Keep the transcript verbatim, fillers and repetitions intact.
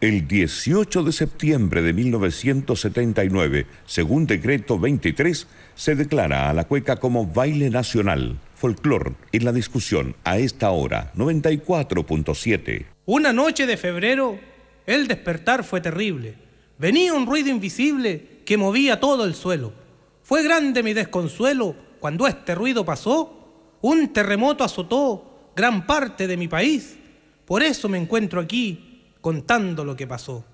El dieciocho de septiembre de mil novecientos setenta y nueve, según decreto veintitrés, se declara a la cueca como baile nacional. Folclor en la discusión a esta hora, noventa y cuatro punto siete. Una noche de febrero, el despertar fue terrible. Venía un ruido invisible que movía todo el suelo. Fue grande mi desconsuelo cuando este ruido pasó. Un terremoto azotó gran parte de mi país. Por eso me encuentro aquí contando lo que pasó.